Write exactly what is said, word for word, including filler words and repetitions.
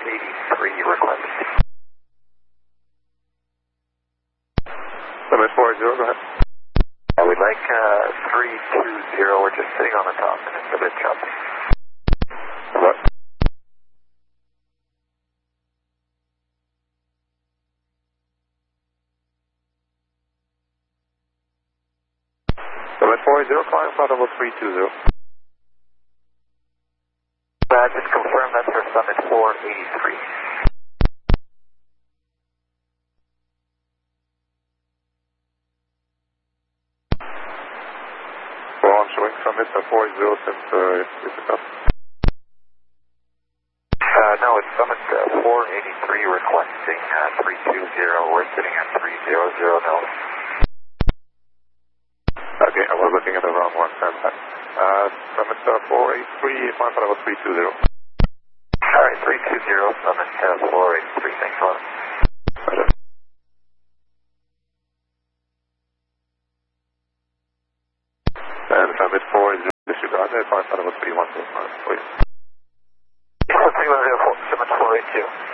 eighty-three requesting. Summit four zero, go ahead. Uh, we'd like uh, three two zero, we're just sitting on the top and it's a bit choppy. What? Summit four zero, climb flight level three two zero. Uh, just confirm that's for Summit four eighty-three. Well, I'm showing Summit four zero since uh, it's, it's up. Uh, no, it's Summit uh, four eighty-three requesting uh, three two zero, we're sitting at three zero zero now. Okay, I was looking at the wrong one. Uh, Summit uh, four eighty-three, climb flight level three two zero. Alright, three two zero, Summit uh, four eighty-three, thanks a lot. Roger. And Summit four zero, disregard that, climb flight level three one zero, please. three one zero, Summit four eighty-two.